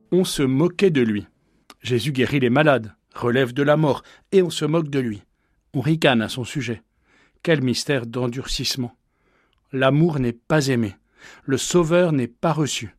On se moquait de lui. Jésus guérit les malades, relève de la mort, et on se moque de lui. On ricane à son sujet. Quel mystère d'endurcissement! L'amour n'est pas aimé, le Sauveur n'est pas reçu.